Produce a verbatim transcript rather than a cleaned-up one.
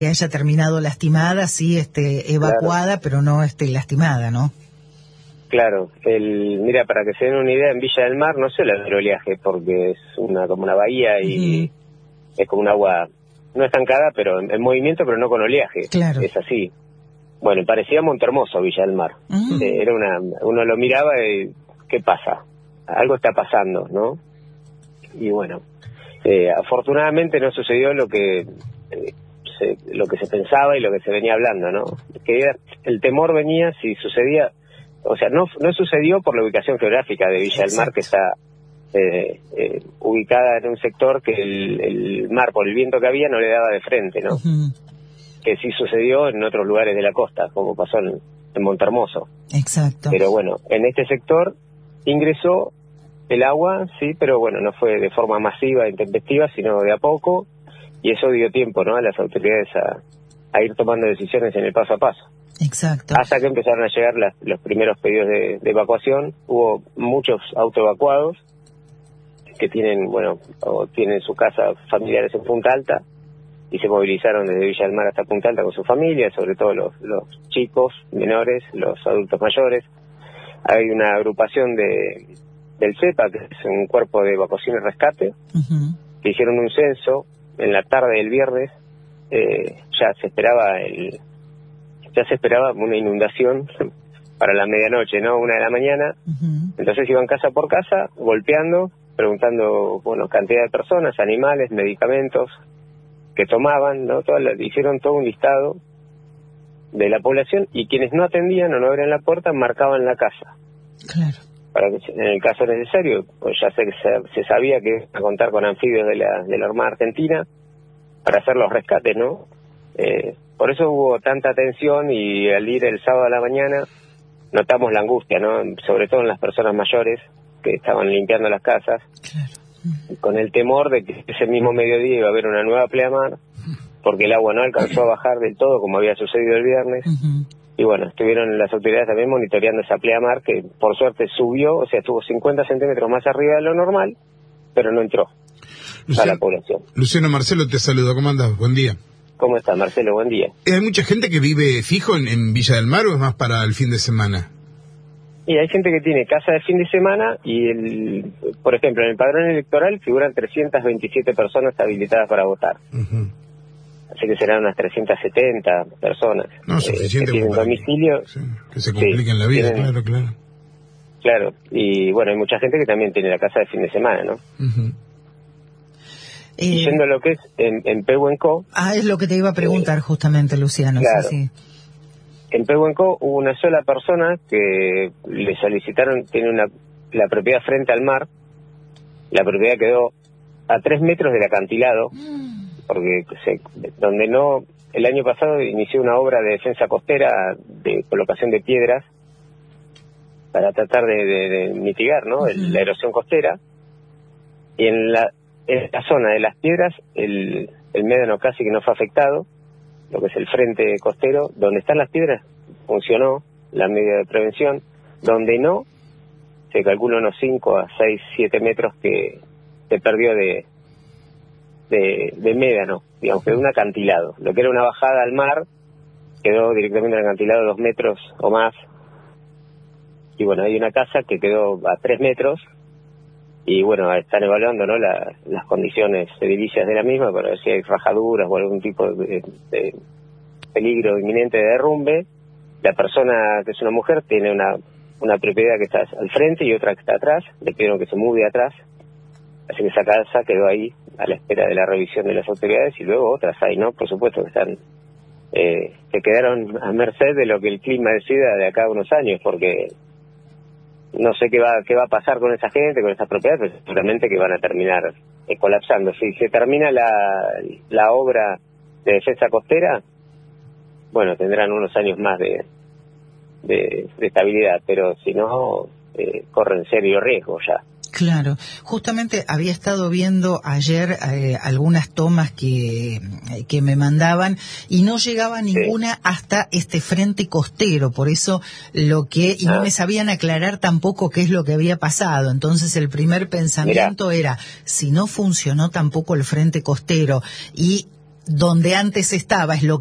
que haya terminado lastimada, sí, este, evacuada, claro, pero no este, lastimada, ¿no? Claro, el, mira, para que se den una idea, en Villa del Mar no suele haber oleaje, porque es una como una bahía y uh-huh. es como un agua, no estancada, pero en, en movimiento, pero no con oleaje. Claro. Es así. Bueno, parecía Montehermoso, Villa del Mar. Uh-huh. Eh, era una, uno lo miraba y, ¿qué pasa? Algo está pasando, ¿no? Y bueno, eh, afortunadamente no sucedió lo que... Eh, Se, lo que se pensaba y lo que se venía hablando, ¿no? Que era, el temor venía si sucedía, o sea, no no sucedió por la ubicación geográfica de Villa del Mar, que está eh, eh, ubicada en un sector que el, el mar, por el viento que había, no le daba de frente, ¿no? Uh-huh. Que sí sucedió en otros lugares de la costa, como pasó en, en Montehermoso. Exacto. Pero bueno, en este sector ingresó el agua, sí, pero bueno, no fue de forma masiva e intempestiva, sino de a poco. Y eso dio tiempo, ¿no?, a las autoridades a, a ir tomando decisiones en el paso a paso. Exacto. Hasta que empezaron a llegar las, los primeros pedidos de, de evacuación. Hubo muchos autoevacuados que tienen, bueno, o tienen su casa familiares en Punta Alta y se movilizaron desde Villa del Mar hasta Punta Alta con su familia, sobre todo los, los chicos, menores, los adultos mayores. Hay una agrupación de del CEPA, que es un cuerpo de evacuación y rescate, uh-huh. que hicieron un censo. En la tarde del viernes eh, ya se esperaba el ya se esperaba una inundación para la medianoche, ¿no? Una de la mañana. Uh-huh. Entonces iban casa por casa golpeando, preguntando, bueno, cantidad de personas, animales, medicamentos que tomaban, ¿no? Todo, hicieron todo un listado de la población y quienes no atendían o no abrían la puerta marcaban la casa. Claro. Para que en el caso necesario, pues ya sé que se, se sabía que iba a contar con anfibios de la, de la Armada Argentina para hacer los rescates, ¿no? Eh, por eso hubo tanta tensión y al ir el sábado a la mañana notamos la angustia, ¿no? Sobre todo en las personas mayores que estaban limpiando las casas, claro. con el temor de que ese mismo mediodía iba a haber una nueva pleamar, porque el agua no alcanzó a bajar del todo como había sucedido el viernes. Uh-huh. Y bueno, estuvieron las autoridades también monitoreando esa pleamar que por suerte subió, o sea, estuvo cincuenta centímetros más arriba de lo normal, pero no entró Luciano, a la población. Luciano, Marcelo te saluda, ¿cómo andás? Buen día. ¿Cómo está, Marcelo? Buen día. ¿Hay mucha gente que vive fijo en, en Villa del Mar o es más para el fin de semana? Y hay gente que tiene casa de fin de semana y, el, por ejemplo, en el padrón electoral figuran trescientas veintisiete personas habilitadas para votar. Uh-huh. Así que serán unas trescientas setenta personas. No, suficiente eh, que tienen domicilio. Que, sí, que se compliquen sí, la vida, tienen, claro, claro. Claro, y bueno, hay mucha gente que también tiene la casa de fin de semana, ¿no? Uh-huh. Y yendo a lo que es en, en Pehuenco... Ah, es lo que te iba a preguntar eh, justamente, Luciano. Claro. Sí, sí. En Pehuenco hubo una sola persona que le solicitaron, tiene una la propiedad frente al mar. La propiedad quedó a tres metros del acantilado. Mm. Porque se, donde no, el año pasado inició una obra de defensa costera de colocación de piedras para tratar de, de, de mitigar, ¿no? Uh-huh. el, la erosión costera, y en la, en la zona de las piedras el, el médano casi que no fue afectado, lo que es el frente costero. Donde están las piedras funcionó la medida de prevención, donde no, se calcula unos cinco a seis, siete metros que se perdió de De, de médano, digamos, quedó un acantilado. Lo que era una bajada al mar quedó directamente en el acantilado de dos metros o más. Y bueno, hay una casa que quedó a tres metros y bueno, están evaluando, ¿no?, la, las condiciones edilicias de la misma para ver si hay rajaduras o algún tipo de, de peligro inminente de derrumbe. La persona, que es una mujer, tiene una, una propiedad que está al frente y otra que está atrás. Le pidieron que se mude atrás. Así que esa casa quedó ahí a la espera de la revisión de las autoridades, y luego otras hay, ¿no? Por supuesto que están, eh, que quedaron a merced de lo que el clima decida de acá a unos años, porque no sé qué va qué va a pasar con esa gente, con esas propiedades, pero seguramente que van a terminar eh, colapsando. Si se termina la, la obra de defensa costera, bueno, tendrán unos años más de, de, de estabilidad, pero si no, eh, corren serio riesgo ya. Claro, justamente había estado viendo ayer eh, algunas tomas que, que me mandaban y no llegaba ninguna sí. hasta este frente costero, por eso lo que, y ah. no me sabían aclarar tampoco qué es lo que había pasado. Entonces el primer pensamiento Mirá. era, si no funcionó tampoco el frente costero y donde antes estaba es lo